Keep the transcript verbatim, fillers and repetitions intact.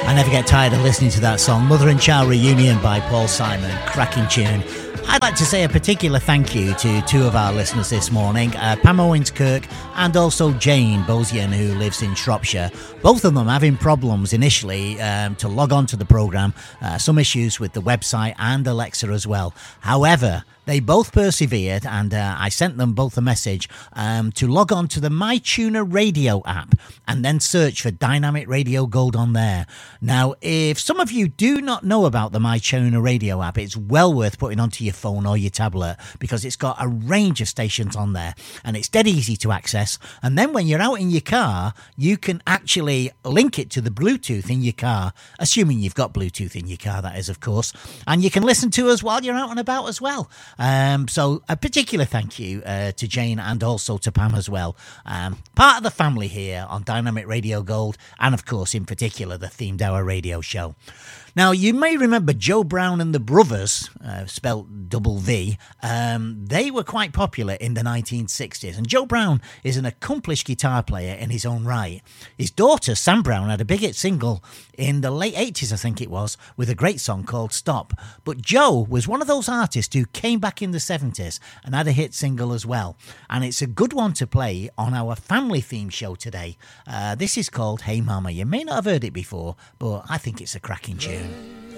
I never get tired of listening to that song, Mother and Child Reunion by Paul Simon, cracking tune. I'd like to say a particular thank you to two of our listeners this morning, uh, Pam Owens-Kirk and also Jane Bosian, who lives in Shropshire. Both of them having problems initially um, to log on to the programme, uh, some issues with the website and Alexa as well. However, they both persevered, and uh, I sent them both a message um, to log on to the MyTuner Radio app and then search for Dynamic Radio Gold on there. Now, if some of you do not know about the MyTuner Radio app, it's well worth putting onto your phone or your tablet because it's got a range of stations on there and it's dead easy to access. And then when you're out in your car, you can actually link it to the Bluetooth in your car, assuming you've got Bluetooth in your car, that is, of course. And you can listen to us while you're out and about as well. Um, so a particular thank you uh, to Jane and also to Pam as well. Um, part of the family here on Dynamic Radio Gold and, of course, in particular, the Themed Hour radio show. Now, you may remember Joe Brown and the Brothers, uh, spelt double V. Um, they were quite popular in the nineteen sixties, and Joe Brown is an accomplished guitar player in his own right. His daughter, Sam Brown, had a big hit single in the late eighties, I think it was, with a great song called Stop. But Joe was one of those artists who came back in the seventies and had a hit single as well. And it's a good one to play on our family theme show today. Uh, this is called Hey Mama. You may not have heard it before, but I think it's a cracking tune.